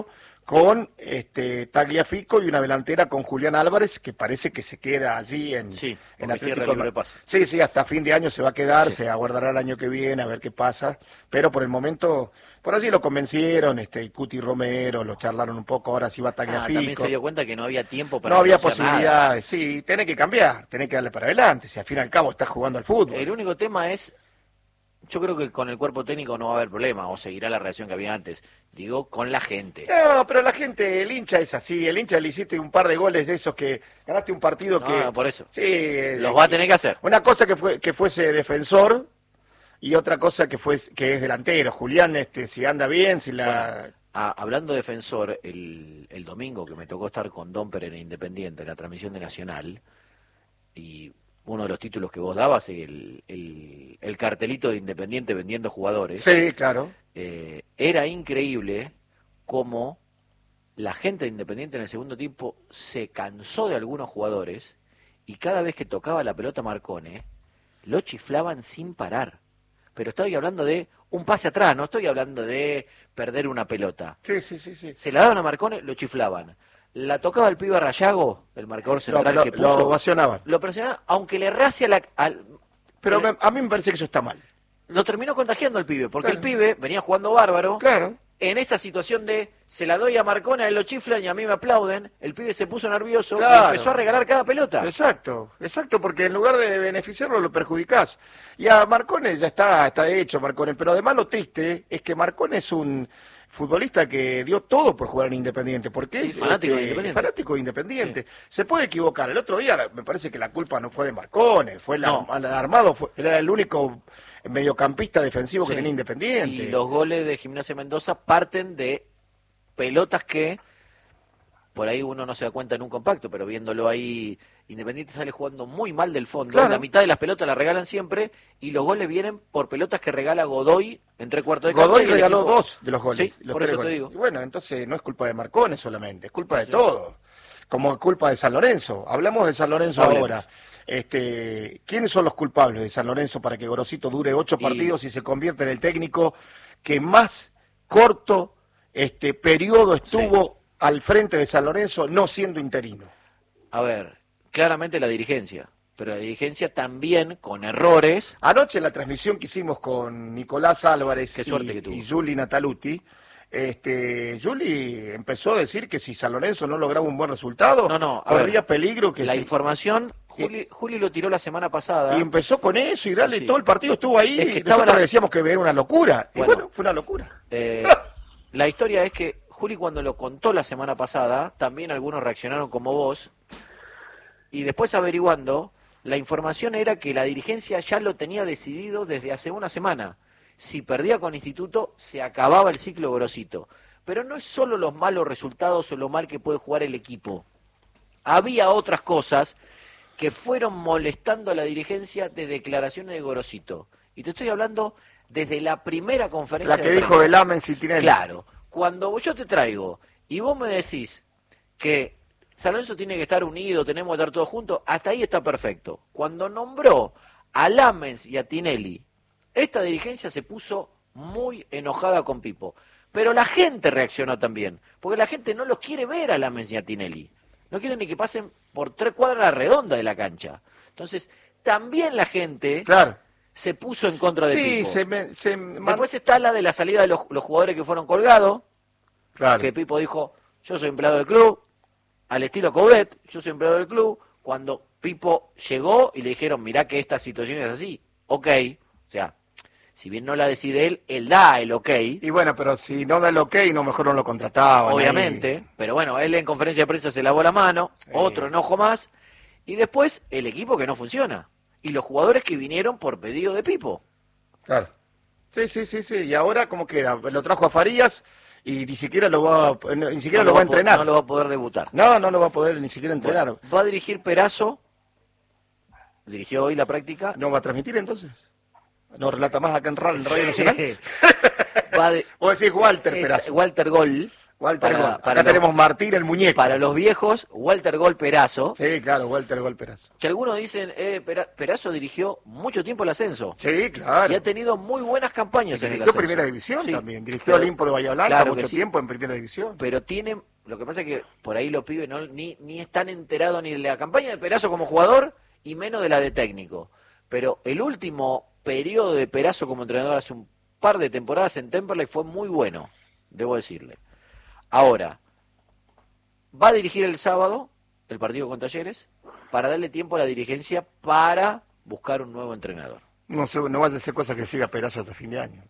con Tagliafico y una delantera con Julián Álvarez, que parece que se queda allí en Atlético. Sí, hasta fin de año se va a quedar, se aguardará el año que viene a ver qué pasa, pero por el momento, por allí lo convencieron, Cuti Romero, lo charlaron un poco, ahora sí va Tagliafico. También se dio cuenta que no había tiempo para no había posibilidades, sí, tiene que cambiar, tiene que darle para adelante, si al fin y al cabo está jugando al fútbol. El único tema es, yo creo que con el cuerpo técnico no va a haber problema, o seguirá la reacción que había antes. Digo, con la gente. No, pero la gente, el hincha es así, el hincha le hiciste un par de goles de esos que ganaste un partido No, por eso. Sí. Los va a tener que hacer. Una cosa que fuese defensor y otra cosa que es delantero. Julián, si anda bien, si la... Bueno, hablando de defensor, el domingo que me tocó estar con Don Pérez en Independiente, en la transmisión de Nacional, y uno de los títulos que vos dabas, el cartelito de Independiente vendiendo jugadores. Sí, claro. Era increíble cómo la gente de Independiente en el segundo tiempo se cansó de algunos jugadores y cada vez que tocaba la pelota Marcone, lo chiflaban sin parar. Pero estoy hablando de un pase atrás, no estoy hablando de perder una pelota. Sí. Se la daban a Marcone, lo chiflaban. La tocaba el pibe Rayago, el marcador central que puso. Lo ovacionaban. Lo presionaban, aunque le errase Pero a mí me parece que eso está mal. Lo terminó contagiando el pibe, porque el pibe venía jugando bárbaro. Claro. En esa situación de, se la doy a Marcone, a él lo chiflan y a mí me aplauden, el pibe se puso nervioso y empezó a regalar cada pelota. Exacto, porque en lugar de beneficiarlo lo perjudicás. Y a Marcone ya está hecho Marcone, pero además lo triste es que Marcone es un futbolista que dio todo por jugar en Independiente, porque es fanático de Independiente. Sí. Se puede equivocar. El otro día me parece que la culpa no fue de Marcone, fue el armado, era el único mediocampista defensivo que tenía Independiente. Y los goles de Gimnasia Mendoza parten de pelotas que por ahí uno no se da cuenta en un compacto, pero viéndolo ahí, Independiente sale jugando muy mal del fondo. Claro. La mitad de las pelotas las regalan siempre y los goles vienen por pelotas que regala Godoy en 3/4 de cancha. Godoy regaló 2 de los goles. Sí, por eso te digo. Y bueno, entonces no es culpa de Marcone solamente, es culpa de todo. Como culpa de San Lorenzo. Hablamos de San Lorenzo ahora. ¿Quiénes son los culpables de San Lorenzo para que Gorosito dure 8 partidos y se convierta en el técnico que más corto periodo estuvo al frente de San Lorenzo no siendo interino? A ver, claramente la dirigencia, pero la dirigencia también con errores. Anoche en la transmisión que hicimos con Nicolás Álvarez y Juli Nataluti, Juli empezó a decir que si San Lorenzo no lograba un buen resultado, corría peligro que... La información, Juli lo tiró la semana pasada. Y empezó con eso y todo el partido estuvo ahí, y nosotros le decíamos que era una locura. Y bueno, fue una locura. La historia es que Juli cuando lo contó la semana pasada, también algunos reaccionaron como vos, y después averiguando, la información era que la dirigencia ya lo tenía decidido desde hace una semana. Si perdía con Instituto, se acababa el ciclo Gorosito. Pero no es solo los malos resultados o lo mal que puede jugar el equipo. Había otras cosas que fueron molestando a la dirigencia de declaraciones de Gorosito. Y te estoy hablando desde la primera conferencia. La que dijo de Lamens y Tinelli. Claro. Cuando yo te traigo y vos me decís que San Lorenzo tiene que estar unido, tenemos que estar todos juntos, hasta ahí está perfecto. Cuando nombró a Lamens y a Tinelli, esta dirigencia se puso muy enojada con Pipo. Pero la gente reaccionó también, porque la gente no los quiere ver a Lamens y a Tinelli. No quieren ni que pasen por 3 cuadras redondas de la cancha. Entonces, también la gente se puso en contra de Pipo. Después está la de la salida de los jugadores que fueron colgados, que Pipo dijo, yo soy empleado del club, al estilo Coudet, yo soy empleado del club. Cuando Pipo llegó y le dijeron, mirá que esta situación es así, ok, o sea, si bien no la decide él da el ok. Y bueno, pero si no da el ok, mejor no lo contrataba. Obviamente, pero bueno, él en conferencia de prensa se lavó la mano, otro enojo más, y después el equipo que no funciona, y los jugadores que vinieron por pedido de Pipo. Claro. Sí, y ahora, ¿cómo queda? Lo trajo a Farías y ni siquiera lo va a entrenar. No lo va a poder debutar. No lo va a poder ni siquiera entrenar. Bueno, va a dirigir Perazo, dirigió hoy la práctica. ¿No va a transmitir entonces? ¿No relata más acá en Radio Nacional? Vos decís Walter Perazo. Walter Gol. Walter Gol. Acá tenemos Martín el muñeco. Para los viejos, Walter Gol Perazo. Sí, claro, Walter Gol Perazo. Que algunos dicen, Perazo dirigió mucho tiempo el ascenso. Sí, claro. Y ha tenido muy buenas campañas en el ascenso. Dirigió ascenso. Primera División Sí. también. Dirigió Olimpo de Bahía Blanca claro mucho sí. tiempo en Primera División. Pero tiene, lo que pasa es que por ahí los pibes ni están enterados ni de la campaña de Perazo como jugador y menos de la de técnico. Pero el último periodo de Perazo como entrenador hace un par de temporadas en Temperley fue muy bueno, debo decirle. Ahora, va a dirigir el sábado el partido con Talleres para darle tiempo a la dirigencia para buscar un nuevo entrenador. No sé, no vaya a ser cosa que siga Perazo hasta fin de año.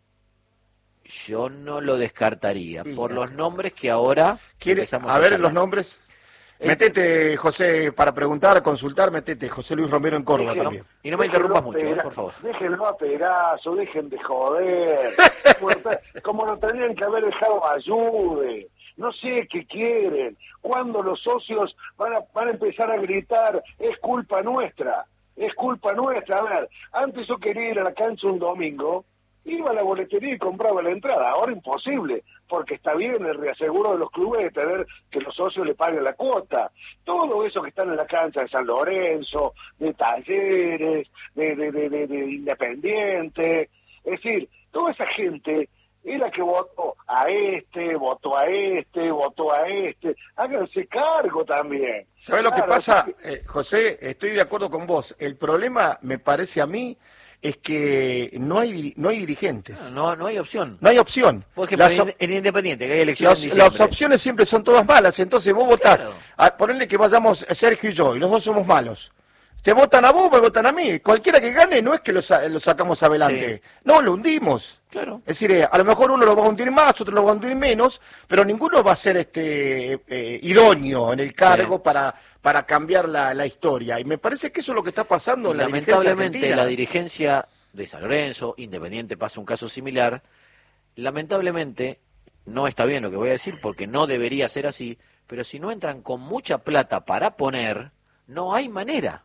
Yo no lo descartaría Sí, por los nombres que ahora empezamos a ver charlar. Los nombres. Metete, José, para preguntar, consultar, metete, José Luis Romero en Córdoba también. Y no me interrumpas mucho, por favor. Déjenlo a Perazo, dejen de joder. Como lo tenían que haber dejado Ayude. No sé qué quieren. Cuando los socios van a empezar a gritar, es culpa nuestra. Es culpa nuestra. A ver, antes yo quería ir a la cancha un domingo, iba a la boletería y compraba la entrada. Ahora imposible, porque está bien el reaseguro de los clubes de tener que los socios le paguen la cuota. Todo eso que están en la cancha de San Lorenzo, de Talleres, de Independiente, es decir, toda esa gente es la que votó a este, votó a este, votó a este. Háganse cargo también. ¿Sabes lo que pasa, José? Estoy de acuerdo con vos. El problema, me parece a mí, es que no hay dirigentes. No hay opción. No hay opción. Por ejemplo, en Independiente, que hay elecciones las opciones siempre son todas malas. Entonces vos votás, claro. Ponerle que vayamos Sergio y yo, y los dos somos malos. Te votan a vos, me votan a mí. Cualquiera que gane no es que lo sacamos adelante. Sí. No, lo hundimos. Claro. Es decir, a lo mejor uno lo va a hundir más, otro lo va a hundir menos, pero ninguno va a ser idóneo en el cargo sí. para cambiar la historia. Y me parece que eso es lo que está pasando en la dirigencia lamentablemente argentina. La dirigencia de San Lorenzo, Independiente pasa un caso similar. Lamentablemente, no está bien lo que voy a decir porque no debería ser así, pero si no entran con mucha plata para poner, no hay manera.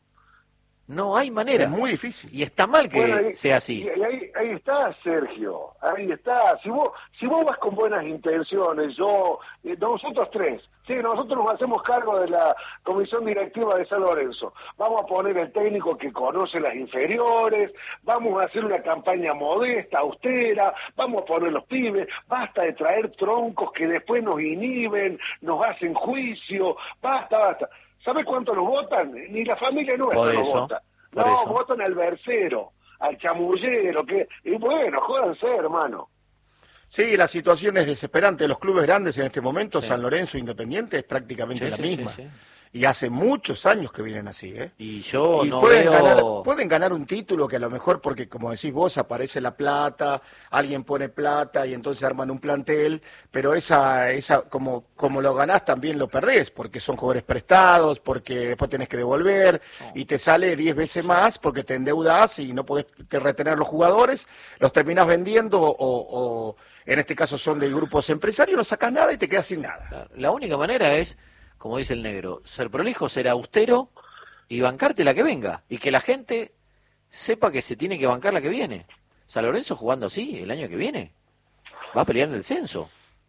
No hay manera. Es muy difícil. Y está mal que sea así. Y ahí está, Sergio. Ahí está. Si vos vas con buenas intenciones, nosotros tres, sí, nosotros nos hacemos cargo de la comisión directiva de San Lorenzo. Vamos a poner el técnico que conoce las inferiores, vamos a hacer una campaña modesta, austera, vamos a poner los pibes, basta de traer troncos que después nos inhiben, nos hacen juicio, basta. ¿Sabes cuánto nos votan? Ni la familia nuestra nos vota. No, votan al versero, al chamullero, y bueno, jódanse, hermano. Sí, la situación es desesperante. Los clubes grandes en este momento, sí. San Lorenzo, Independiente, es prácticamente la misma. Sí. Y hace muchos años que vienen así, ¿eh? Y yo no veo... pueden ganar un título que a lo mejor, porque como decís vos, aparece la plata, alguien pone plata y entonces arman un plantel, pero esa como lo ganás también lo perdés, porque son jugadores prestados, porque después tenés que devolver, y te sale 10 veces más porque te endeudás y no podés retener los jugadores, los terminás vendiendo o en este caso son de grupos empresarios, no sacás nada y te quedas sin nada. La única manera es, como dice el negro, ser prolijo, ser austero y bancarte la que venga. Y que la gente sepa que se tiene que bancar la que viene. San Lorenzo jugando así el año que viene va a pelear en el censo.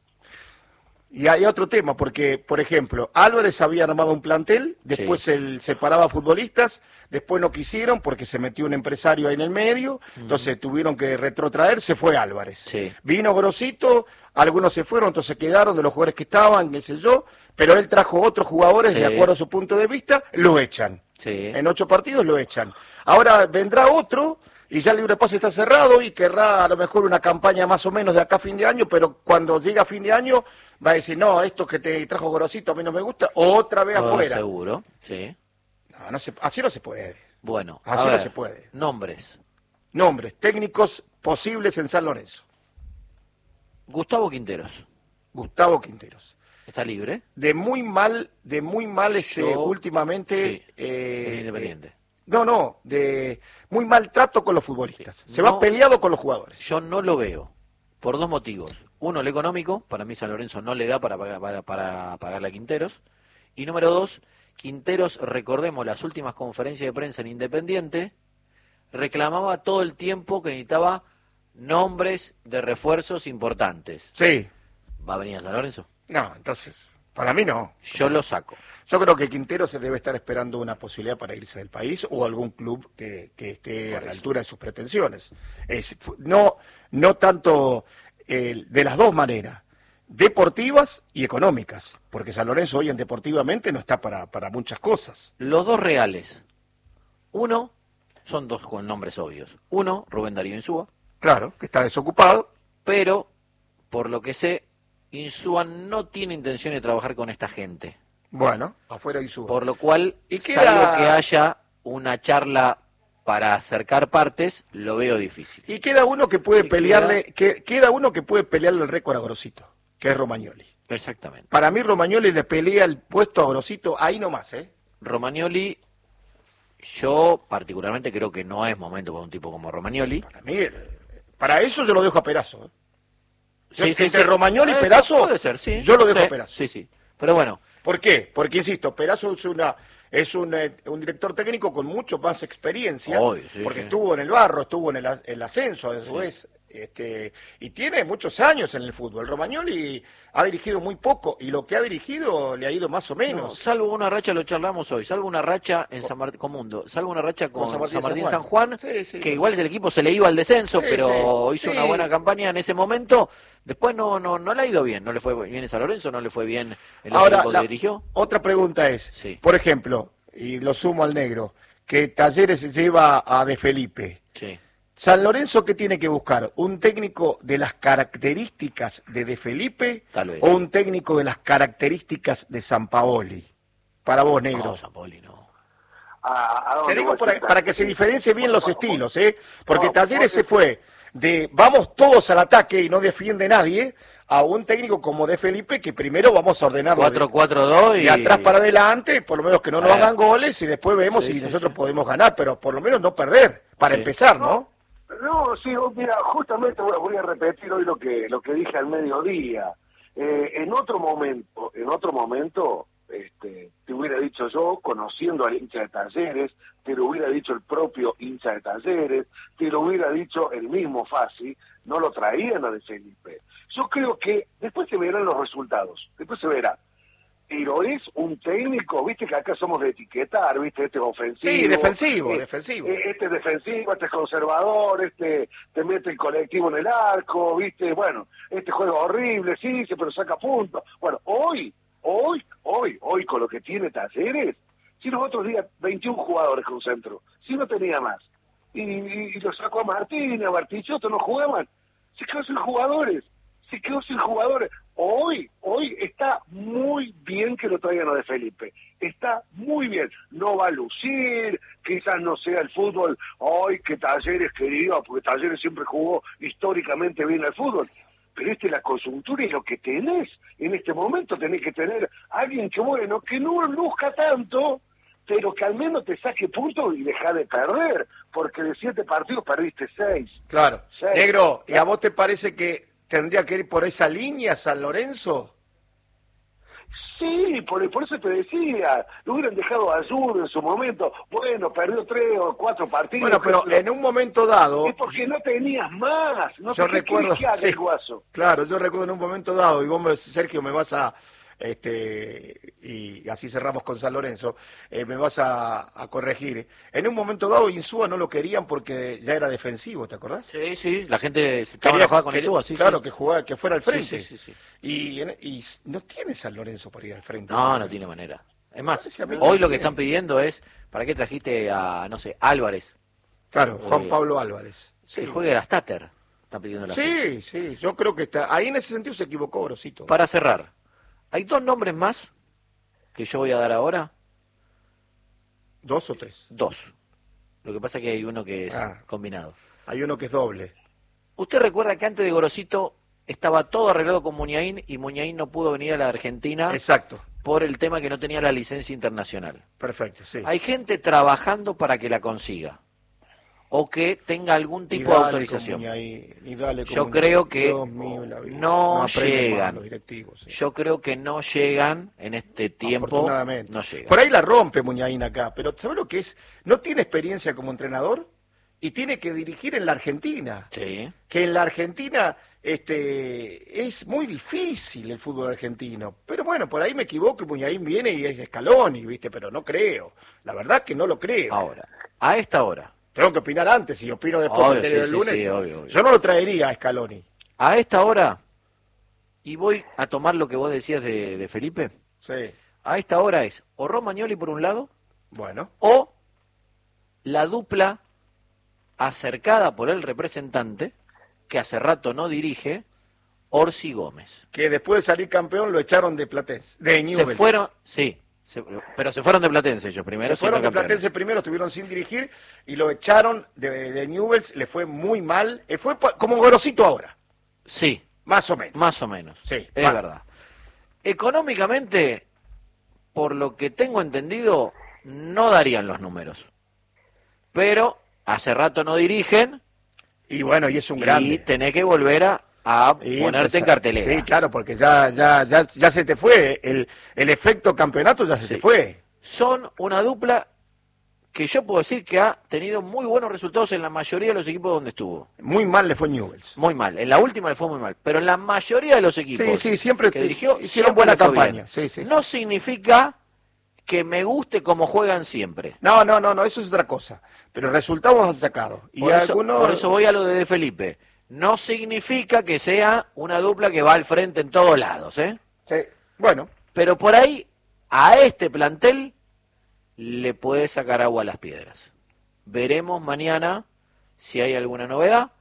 Y hay otro tema, porque, por ejemplo, Álvarez había armado un plantel, después sí. Él separaba futbolistas, después no quisieron porque se metió un empresario ahí en el medio, entonces tuvieron que retrotraer, se fue Álvarez. Sí. Vino Grosito, algunos se fueron, entonces quedaron de los jugadores que estaban, qué sé yo, pero él trajo otros jugadores, sí. De acuerdo a su punto de vista, lo echan. Sí. En 8 partidos lo echan. Ahora vendrá otro... Y ya el libre pase está cerrado y querrá a lo mejor una campaña más o menos de acá a fin de año, pero cuando llega a fin de año va a decir, no, esto que te trajo Grosito a mí no me gusta, otra vez afuera. Seguro, sí. No, así no se puede. Bueno, así no se puede. Nombres, técnicos posibles en San Lorenzo. Gustavo Quinteros. ¿Está libre? De muy mal últimamente. Sí, es Independiente. No, de muy mal trato con los futbolistas. Se va peleado con los jugadores. Yo no lo veo, por 2 motivos. Uno, el económico, para mí San Lorenzo no le da para pagarle a Quinteros. Y número 2, Quinteros, recordemos las últimas conferencias de prensa en Independiente, reclamaba todo el tiempo que necesitaba nombres de refuerzos importantes. Sí. ¿Va a venir a San Lorenzo? No, entonces, para mí no. Yo lo saco. Yo creo que Quintero se debe estar esperando una posibilidad para irse del país o algún club que esté a la altura de sus pretensiones. No tanto de las dos maneras, deportivas y económicas, porque San Lorenzo hoy en deportivamente no está para muchas cosas. Los dos reales. Uno, son dos con nombres obvios. Uno, Rubén Darío Insúa. Claro, que está desocupado. Pero, por lo que sé, Insúa no tiene intención de trabajar con esta gente. Bueno, afuera Insúa. Por lo cual, ¿Y salvo que haya una charla para acercar partes, lo veo difícil. Y queda uno que puede queda uno que puede pelearle el récord a Grosito, que es Romagnoli. Exactamente. Para mí Romagnoli le pelea el puesto a Grosito ahí nomás, Romagnoli, yo particularmente creo que no es momento para un tipo como Romagnoli. Para mí, para eso yo lo dejo a Perazo. Entre sí. Romagnoli y Perazo, puede ser, sí. yo lo dejo a Perazo. Sí. Pero bueno. ¿Por qué? Porque, insisto, Perazo es un director técnico con mucho más experiencia, porque estuvo en el barro, estuvo en el ascenso, a su vez, y tiene muchos años en el fútbol. Romagnoli ha dirigido muy poco, y lo que ha dirigido le ha ido más o menos. No, salvo una racha, lo charlamos hoy, salvo una racha en San Martín, con Mundo, salvo una racha con San Martín San Juan, que igual el equipo se le iba al descenso, pero hizo una buena campaña en ese momento. Después no le ha ido bien, no le fue bien en San Lorenzo, no le fue bien en el equipo que dirigió. Otra pregunta es, por ejemplo, y lo sumo al negro, que Talleres lleva a De Felipe. Sí. San Lorenzo, ¿qué tiene que buscar? ¿Un técnico de las características de Felipe o un técnico de las características de Sampaoli? Para vos, negro. No, Sampaoli no. Te digo para que se diferencie bien los estilos, porque Talleres se fue de vamos todos al ataque y no defiende nadie, a un técnico como De Felipe que primero vamos a ordenarlo 4-4-2 y atrás para adelante, por lo menos que no nos hagan goles y después vemos si nosotros podemos ganar, pero por lo menos no perder, para empezar, ¿no? No, sí, mira, justamente voy a repetir hoy lo que dije al mediodía. En otro momento, te hubiera dicho yo, conociendo al hincha de Talleres, te lo hubiera dicho el propio hincha de Talleres, te lo hubiera dicho el mismo Fassi, no lo traían a De Felipe. Yo creo que después se verán los resultados, después se verá. Pero es un técnico, viste que acá somos de etiquetar, viste, este es ofensivo. Sí, defensivo. Este es defensivo, este es conservador, este te mete el colectivo en el arco, viste, bueno, este juega horrible, sí, pero saca puntos. Bueno, hoy, con lo que tiene Talleres, si los otros días 21 jugadores con centro, si no tenía más, y lo sacó a Martín, a Bartichotto, no jugaban, se quedó sin jugadores. Hoy está muy bien que lo traigan a De Felipe. Está muy bien. No va a lucir, quizás no sea el fútbol hoy que Talleres quería, porque Talleres siempre jugó históricamente bien al fútbol. Pero la coyuntura es lo que tenés. En este momento tenés que tener a alguien que, bueno, que no luzca tanto, pero que al menos te saque puntos y deja de perder. Porque de 7 partidos perdiste 6. Claro. 6. Negro, ¿y a vos te parece que tendría que ir por esa línea San Lorenzo? Sí, por eso te decía, lo hubieran dejado a Ayudo en su momento. Bueno, perdió 3 o 4 partidos. Bueno, pero en un momento dado... Es porque no tenías más. No yo recuerdo, sí, Guaso. Claro, yo recuerdo en un momento dado, y vos, Sergio, me vas a... y así cerramos con San Lorenzo, me vas a corregir. En un momento dado Insúa no lo querían porque ya era defensivo, ¿te acordás? Sí, la gente se estaba enojada con Insúa, sí. Claro, que fuera al frente. Sí. Y no tiene San Lorenzo para ir al frente. No tiene manera. Es más, hoy lo que están pidiendo es, ¿para qué trajiste a, no sé, Álvarez? Claro, Juan Pablo Álvarez. Sí, juegue a Stater. Están pidiendo la gente. Sí, yo creo que está. Ahí en ese sentido se equivocó Grosito. Para cerrar, hay 2 nombres más que yo voy a dar ahora. 2 o 3. 2. Lo que pasa es que hay uno que es combinado. Hay uno que es doble. ¿Usted recuerda que antes de Gorosito estaba todo arreglado con Muñain y Muñain no pudo venir a la Argentina? Exacto. Por el tema que no tenía la licencia internacional. Perfecto, sí. Hay gente trabajando para que la consiga. O que tenga algún tipo de autorización. Yo creo que no llegan. Los directivos, sí. Yo creo que no llegan en este tiempo. Afortunadamente. No llegan. Por ahí la rompe Muñain acá, pero ¿sabes lo que es? No tiene experiencia como entrenador y tiene que dirigir en la Argentina. Sí. Que en la Argentina es muy difícil el fútbol argentino. Pero bueno, por ahí me equivoco y Muñain viene y es Scaloni, ¿viste? Pero no creo. La verdad que no lo creo. Ahora, a esta hora. Tengo que opinar antes, si opino después Obvio, del sí, lunes. sí, obvio. Yo no lo traería a Scaloni. A esta hora, y voy a tomar lo que vos decías de Felipe, Sí. a esta hora es o Romagnoli por un lado, Bueno. o la dupla acercada por el representante, que hace rato no dirige, Orsi Gómez. Que después de salir campeón lo echaron de Platense, de Newell's. Se fueron, sí, pero se fueron de Platense ellos primero. Se fueron de siendo campeones. Platense primero, estuvieron sin dirigir y lo echaron de Newell's, le fue muy mal. Fue como Gorosito ahora, Sí, más o menos. más o menos. Sí, es va. verdad. Económicamente, por lo que tengo entendido, no darían los números. Pero hace rato no dirigen Y bueno, y es un y grande. tenés que volver a Y ponerte en cartelera. Sí, claro, porque ya se te fue. El efecto campeonato ya se te fue. Son una dupla que yo puedo decir que ha tenido muy buenos resultados en la mayoría de los equipos donde estuvo. Muy mal le fue Newell's. Muy mal. En la última le fue muy mal. Pero en la mayoría de los equipos Sí, siempre que dirigió, hicieron siempre buena le fue campaña. bien. Sí, sí. No significa que me guste como juegan siempre. No, eso es otra cosa. Pero resultados han sacado. Y Por eso voy a lo de Felipe. No significa que sea una dupla que va al frente en todos lados, ¿eh? Sí. Bueno, Pero por ahí, a este plantel, le puede sacar agua a las piedras. Veremos mañana si hay alguna novedad.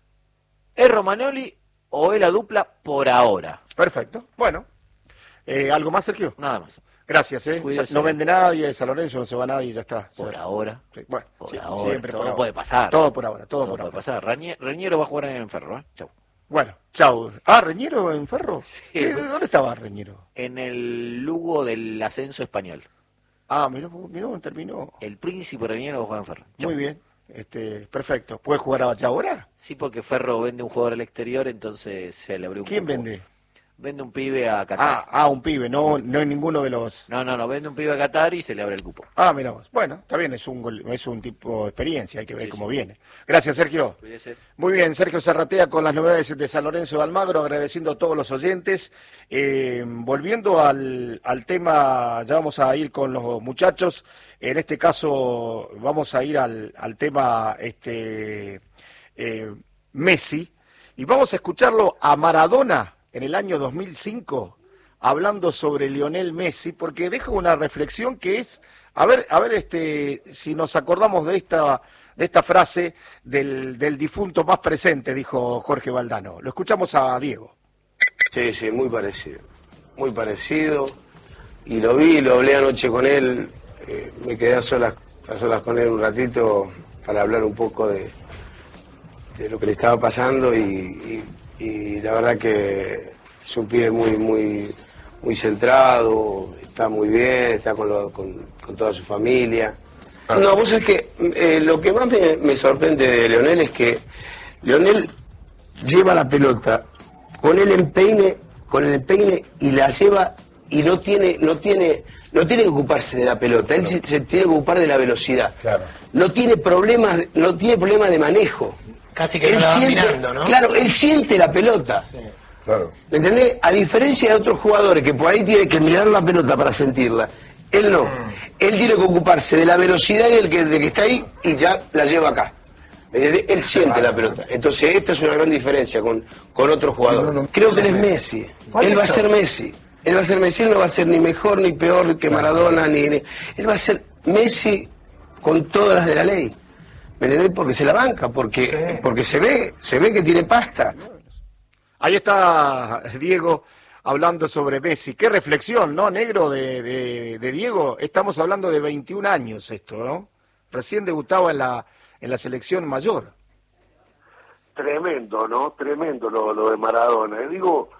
¿Es Romagnoli o es la dupla por ahora? perfecto. Bueno. ¿Algo más, Sergio? Nada más. Gracias, Cuídese. No vende nadie, de San Lorenzo no se va nadie y ya está. Por ahora. Sí, bueno, Por sí, ahora. siempre Todo por ahora. puede pasar. Todo por ahora, todo Todo por puede ahora. pasar. Reñero va a jugar en el Ferro, ¿eh? Chau. Bueno, chau. ¿Reñero en Ferro? Sí. ¿Dónde estaba Reñero? En el Lugo del ascenso español. Mirá, terminó. El Príncipe Reñero va a jugar en Ferro. Chau. Muy bien, perfecto. ¿Puede jugar ya ahora? Sí, porque Ferro vende un jugador al exterior, entonces se le abrió un ¿Quién cupo. vende? Vende un pibe a Qatar. Un pibe, no es ninguno de los... No, vende un pibe a Qatar y se le abre el cupo. Mirá vos. Bueno, está bien, es un tipo de experiencia, hay que ver Sí, cómo sí. viene. Gracias, Sergio. Cuídese. Muy bien, Sergio Zarratea con las novedades de San Lorenzo de Almagro, agradeciendo a todos los oyentes. Volviendo al tema, ya vamos a ir con los muchachos. En este caso, vamos a ir al tema Messi. Y vamos a escucharlo a Maradona en el año 2005, hablando sobre Lionel Messi, porque deja una reflexión que es, a ver, si nos acordamos de esta frase del difunto más presente, dijo Jorge Valdano. Lo escuchamos a Diego. Sí, muy parecido, y lo hablé anoche con él, me quedé a solas con él un ratito para hablar un poco de lo que le estaba pasando y la verdad que es un pibe muy centrado, está muy bien, está con toda su familia. No, vos sabés que lo que más me sorprende de Leonel es que Leonel lleva la pelota con el empeine y la lleva y no tiene que ocuparse de la pelota, él se tiene que ocupar de la velocidad. Claro. No tiene problemas de manejo. Casi que no la va mirando, ¿no? Claro, él siente la pelota. Sí. Claro. ¿Me entendés? A diferencia de otros jugadores que por ahí tienen que mirar la pelota para sentirla, él no. Él tiene que ocuparse de la velocidad de que está ahí y ya la lleva acá. ¿Me entendés? Él siente la pelota. Entonces esta es una gran diferencia con otro jugador. Creo que él es Messi. Él va a ser Messi. Él no va a ser ni mejor ni peor que Maradona, él va a ser Messi con todas las de la ley. ¿Me entendés? Porque se la banca, porque se ve que tiene pasta. Ahí está Diego hablando sobre Messi. Qué reflexión, ¿no, negro, de Diego? Estamos hablando de 21 años esto, ¿no? Recién debutaba en la selección mayor. Tremendo, ¿no? Tremendo lo de Maradona. Digo,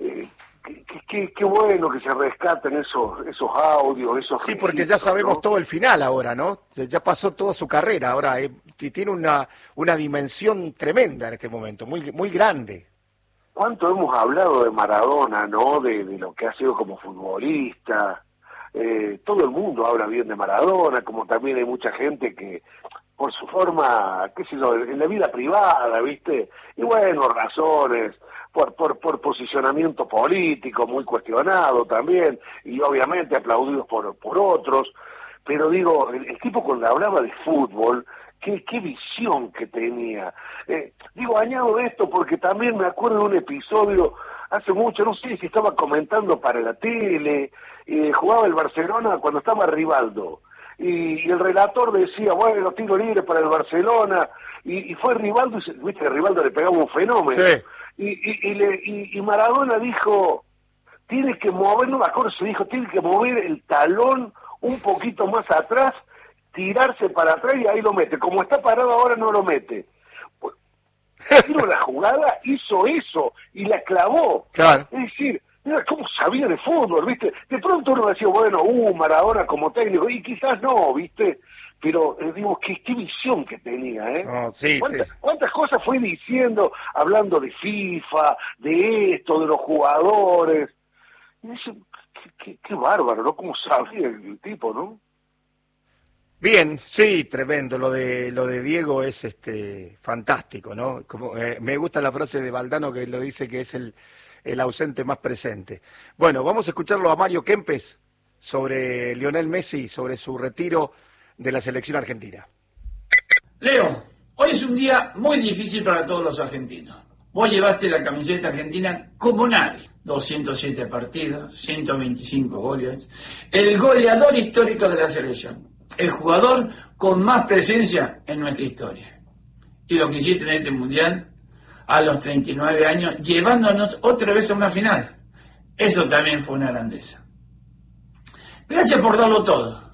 qué bueno que se rescaten esos audios, esos Sí, porque ya registros, sabemos ¿no? todo el final ahora, ¿no? Ya pasó toda su carrera, ahora tiene una dimensión tremenda en este momento, muy grande. ¿Cuánto hemos hablado de Maradona, no? De lo que ha sido como futbolista. Todo el mundo habla bien de Maradona, como también hay mucha gente que, por su forma, qué sé yo, en la vida privada, ¿viste? Y bueno, razones, por posicionamiento político muy cuestionado también, y obviamente aplaudidos por otros, pero digo, el tipo cuando hablaba de fútbol, qué visión que tenía. Digo, añado esto porque también me acuerdo de un episodio hace mucho, no sé si estaba comentando para la tele, jugaba el Barcelona cuando estaba Rivaldo, y el relator decía, bueno, tiro libre para el Barcelona, y fue Rivaldo, y viste que Rivaldo le pegaba un fenómeno, sí. Y Maradona dijo, tiene que mover, no me acuerdo si dijo, tiene que mover el talón un poquito más atrás, tirarse para atrás y ahí lo mete, como está parado ahora no lo mete. Pero la jugada hizo eso y la clavó. Claro. Es decir, mira cómo sabía de fútbol, ¿viste? De pronto uno decía, bueno, Maradona como técnico, y quizás no, ¿viste? Pero digo, qué visión que tenía, ¿eh? Oh, sí, ¿Cuántas cosas fue diciendo, hablando de FIFA, de esto, de los jugadores? Y dice, qué bárbaro, ¿no? Cómo sabía el tipo, ¿no? Bien, sí, tremendo. Lo de Diego es fantástico, ¿no? Como me gusta la frase de Valdano que lo dice que es el ausente más presente. Bueno, vamos a escucharlo a Mario Kempes sobre Lionel Messi, sobre su retiro de la selección argentina. Leo, hoy es un día muy difícil para todos los argentinos. Vos llevaste la camiseta argentina como nadie. 207 partidos, 125 goles. El goleador histórico de la selección. El jugador con más presencia en nuestra historia. Y lo que hiciste en este mundial, a los 39 años, llevándonos otra vez a una final. Eso también fue una grandeza. Gracias por darlo todo.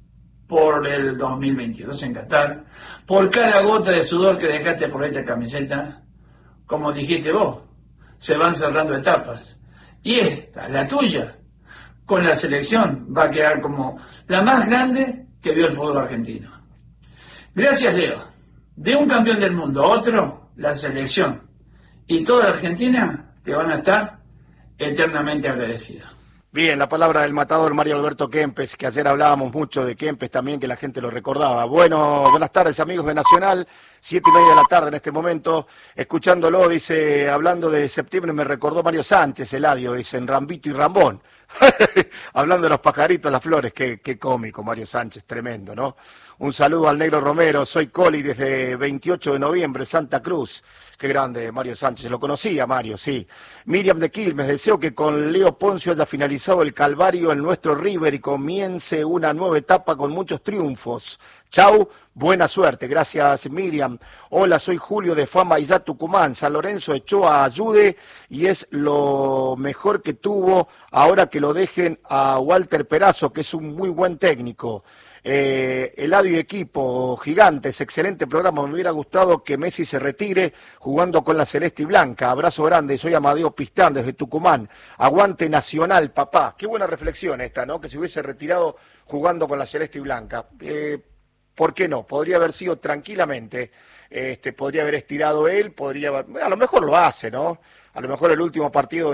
Por el 2022 en Qatar, por cada gota de sudor que dejaste por esta camiseta, como dijiste vos, se van cerrando etapas. Y esta, la tuya, con la selección, va a quedar como la más grande que vio el fútbol argentino. Gracias, Leo. De un campeón del mundo a otro, la selección y toda la Argentina te van a estar eternamente agradecidos. Bien, la palabra del matador Mario Alberto Kempes, que ayer hablábamos mucho de Kempes también, que la gente lo recordaba. Bueno, buenas tardes amigos de Nacional, 7:30 de la tarde en este momento, escuchándolo, dice, hablando de septiembre me recordó Mario Sánchez, Eladio, dice, en Rambito y Rambón, hablando de los pajaritos, las flores, qué cómico Mario Sánchez, tremendo, ¿no? Un saludo al Negro Romero, soy Coli desde 28 de noviembre, Santa Cruz. Qué grande Mario Sánchez, lo conocía Mario, sí. Miriam de Quilmes, deseo que con Leo Poncio haya finalizado el calvario en nuestro River y comience una nueva etapa con muchos triunfos. Chau, buena suerte, gracias Miriam. Hola, soy Julio de Fama y ya Tucumán. San Lorenzo echó a Ayude y es lo mejor que tuvo, ahora que lo dejen a Walter Perazo, que es un muy buen técnico. Eladio y equipo, gigantes, excelente programa, me hubiera gustado que Messi se retire jugando con la celeste y blanca, abrazo grande, soy Amadeo Pistán desde Tucumán, aguante Nacional, papá, qué buena reflexión esta, ¿no? Que se hubiese retirado jugando con la celeste y blanca, ¿por qué no? Podría haber sido tranquilamente, podría haber estirado él, a lo mejor lo hace, ¿no? A lo mejor el último partido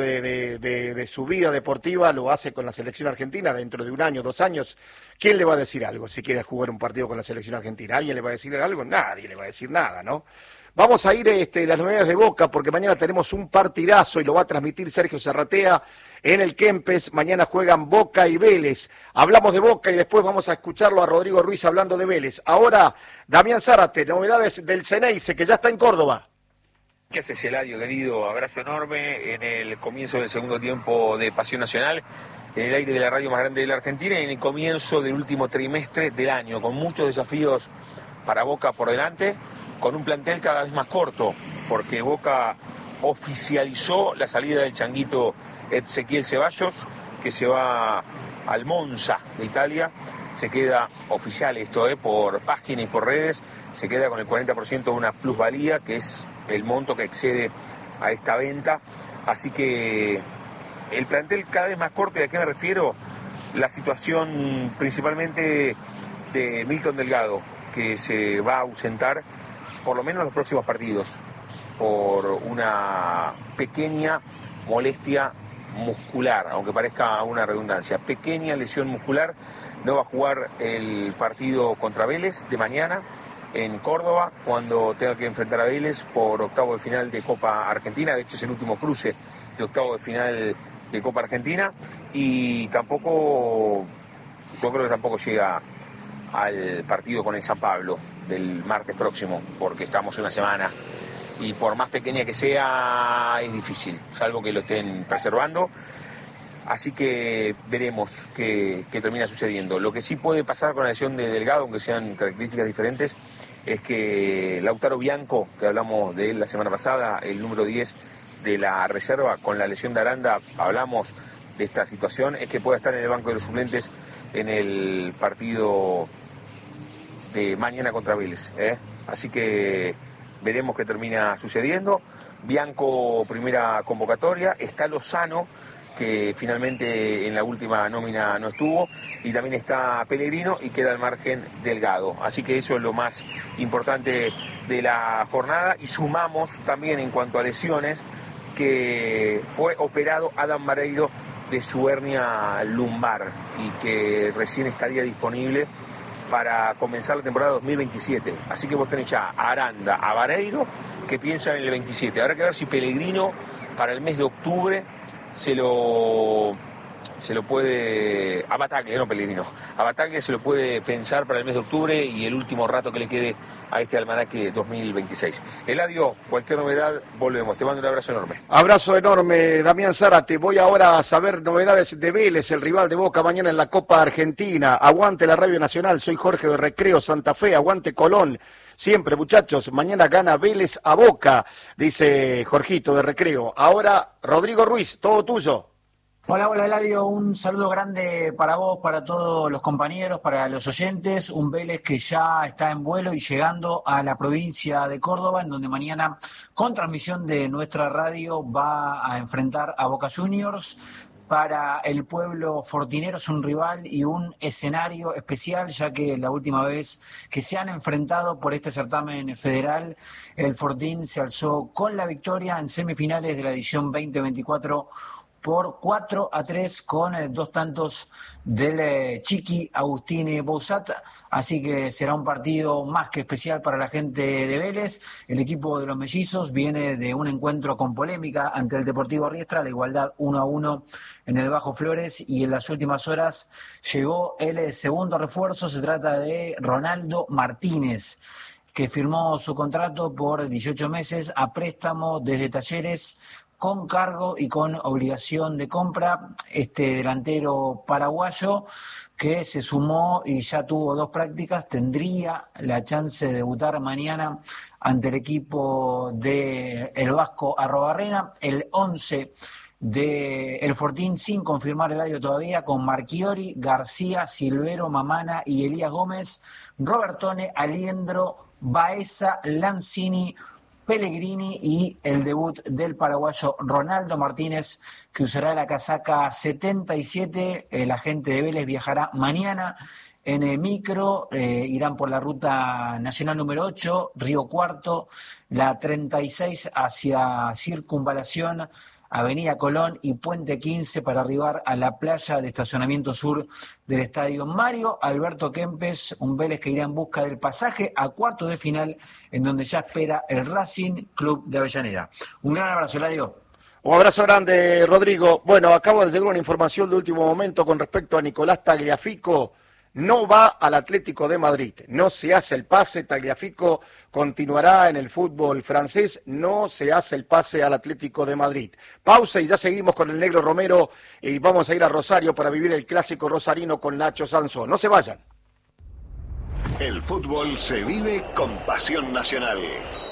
de su vida deportiva lo hace con la selección argentina dentro de un año, 2 años. ¿Quién le va a decir algo si quiere jugar un partido con la selección argentina? ¿Alguien le va a decir algo? Nadie le va a decir nada, ¿no? Vamos a ir las novedades de Boca porque mañana tenemos un partidazo y lo va a transmitir Sergio Zarratea en el Kempes. Mañana juegan Boca y Vélez. Hablamos de Boca y después vamos a escucharlo a Rodrigo Ruiz hablando de Vélez. Ahora, Damián Zárate, novedades del Ceneice que ya está en Córdoba. ¿Qué haces, Eladio, querido? Abrazo enorme en el comienzo del segundo tiempo de Pasión Nacional, en el aire de la radio más grande de la Argentina y en el comienzo del último trimestre del año, con muchos desafíos para Boca por delante, con un plantel cada vez más corto, porque Boca oficializó la salida del changuito Ezequiel Ceballos, que se va al Monza de Italia. Se queda oficial esto, por página y por redes, se queda con el 40% de una plusvalía, que es el monto que excede a esta venta. Así que el plantel cada vez más corto. ¿Y a qué me refiero? La situación principalmente de Milton Delgado, que se va a ausentar por lo menos en los próximos partidos por una pequeña molestia muscular, aunque parezca una redundancia, pequeña lesión muscular. No va a jugar el partido contra Vélez de mañana en Córdoba cuando tenga que enfrentar a Vélez por octavo de final de Copa Argentina. De hecho es el último cruce de octavo de final de Copa Argentina, y tampoco, yo creo que tampoco llega al partido con el San Pablo del martes próximo, porque estamos en una semana y por más pequeña que sea es difícil, salvo que lo estén preservando. Así que veremos qué termina sucediendo. Lo que sí puede pasar con la lesión de Delgado, aunque sean características diferentes, es que Lautaro Bianco, que hablamos de él la semana pasada, el número 10 de la reserva, con la lesión de Aranda, hablamos de esta situación, es que pueda estar en el banco de los suplentes en el partido de mañana contra Vélez, Así que veremos qué termina sucediendo. Bianco, primera convocatoria, está Lozano, que finalmente en la última nómina no estuvo, y también está Pellegrino, y queda al margen Delgado. Así que eso es lo más importante de la jornada, y sumamos también en cuanto a lesiones que fue operado Adam Vareiro de su hernia lumbar y que recién estaría disponible para comenzar la temporada 2027. Así que vos tenés ya a Aranda, a Vareiro, que piensan en el 27. Habrá que ver si Pellegrino para el mes de octubre se lo puede, a Bataglia, no Pellegrino, a Bataglia se lo puede pensar para el mes de octubre y el último rato que le quede a este almanaque 2026. Eladio, cualquier novedad, volvemos. Te mando un abrazo enorme. Abrazo enorme, Damián Zárate. Voy ahora a saber novedades de Vélez, el rival de Boca mañana en la Copa Argentina. Aguante la Radio Nacional, soy Jorge de Recreo Santa Fe, aguante Colón. Siempre, muchachos, mañana gana Vélez a Boca, dice Jorgito de Recreo. Ahora, Rodrigo Ruiz, todo tuyo. Hola, Eladio, un saludo grande para vos, para todos los compañeros, para los oyentes. Un Vélez que ya está en vuelo y llegando a la provincia de Córdoba, en donde mañana, con transmisión de nuestra radio, va a enfrentar a Boca Juniors. Para el pueblo fortinero es un rival y un escenario especial, ya que la última vez que se han enfrentado por este certamen federal, el Fortín se alzó con la victoria en semifinales de la edición 2024 por 4-3 con 2 tantos del Chiqui Agustini Bouzat, así que será un partido más que especial para la gente de Vélez. El equipo de los mellizos viene de un encuentro con polémica ante el Deportivo Riestra, la igualdad 1-1 en el Bajo Flores, y en las últimas horas llegó el segundo refuerzo. Se trata de Ronaldo Martínez, que firmó su contrato por 18 meses a préstamo desde Talleres, con cargo y con obligación de compra. Este delantero paraguayo, que se sumó y ya tuvo 2 prácticas, tendría la chance de debutar mañana ante el equipo de el Vasco Arrobarrena. El 11 de el Fortín, sin confirmar el año todavía, con Marchiori, García, Silvero, Mamana y Elías Gómez, Robertone, Aliendro, Baeza, Lanzini, Pellegrini y el debut del paraguayo Ronaldo Martínez, que usará la casaca 77. La gente de Vélez viajará mañana en el micro, irán por la ruta nacional número 8, Río Cuarto, la 36 hacia Circunvalación, Avenida Colón y Puente 15 para arribar a la playa de estacionamiento sur del estadio Mario Alberto Kempes. Un Vélez que irá en busca del pasaje a cuartos de final, en donde ya espera el Racing Club de Avellaneda. Un gran abrazo, Eladio. Un abrazo grande, Rodrigo. Bueno, acabo de llegar una información de último momento con respecto a Nicolás Tagliafico. No va al Atlético de Madrid, no se hace el pase. Tagliafico continuará en el fútbol francés, no se hace el pase al Atlético de Madrid. Pausa y ya seguimos con el Negro Romero y vamos a ir a Rosario para vivir el clásico rosarino con Nacho Sansón. No se vayan. El fútbol se vive con pasión nacional.